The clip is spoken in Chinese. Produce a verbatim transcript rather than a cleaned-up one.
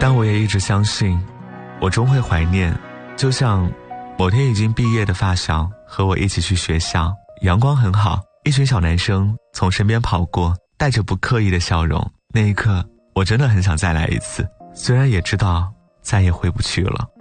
但我也一直相信，我终会怀念，就像某天已经毕业的发小和我一起去学校，阳光很好，一群小男生从身边跑过，带着不刻意的笑容，那一刻我真的很想再来一次，虽然也知道再也回不去了。